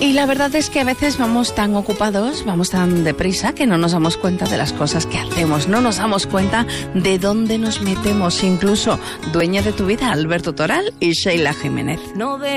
Y la verdad es que a veces vamos tan ocupados, vamos tan deprisa, que no nos damos cuenta de las cosas que hacemos, no nos damos cuenta de dónde nos metemos. Incluso Dueña de tu vida, Alberto Toral y Sheila Jiménez.